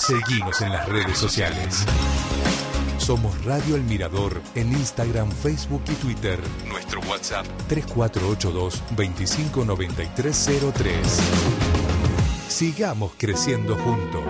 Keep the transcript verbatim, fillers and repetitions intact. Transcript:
Seguinos en las redes sociales. Somos Radio El Mirador en Instagram, Facebook y Twitter. Nuestro WhatsApp tres cuatro ocho dos, dos cinco nueve tres cero tres. Sigamos creciendo juntos.